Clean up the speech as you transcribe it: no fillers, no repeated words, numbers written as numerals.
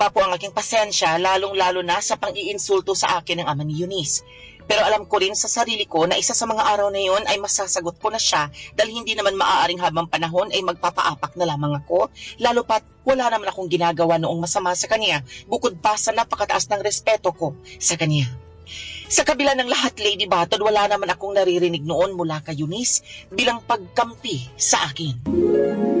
pa po ang aking pasensya, lalong-lalo na sa pang-iinsulto sa akin ng ama ni Eunice. Pero alam ko rin sa sarili ko na isa sa mga araw na iyon ay masasagot ko na siya dahil hindi naman maaaring habang panahon ay magpapaapak na lamang ako, lalo pat wala naman akong ginagawa noong masama sa kanya, bukod pa sa napakataas ng respeto ko sa kanya. Sa kabila ng lahat, Lady Batod, wala naman akong naririnig noon mula kay Eunice bilang pagkampi sa akin.